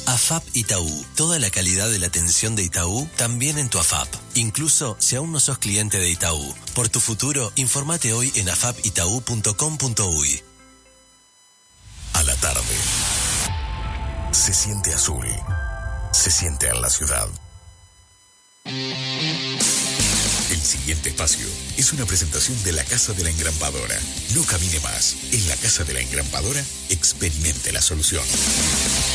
AFAP Itaú. Toda la calidad de la atención de Itaú también en tu AFAP. Incluso si aún no sos cliente de Itaú. Por tu futuro, informate hoy en afapitau.com.uy. A la tarde. Se siente azul. Se siente en la ciudad. El siguiente espacio es una presentación de la Casa de la Engrampadora. No camine más. En la Casa de la Engrampadora, experimente la solución.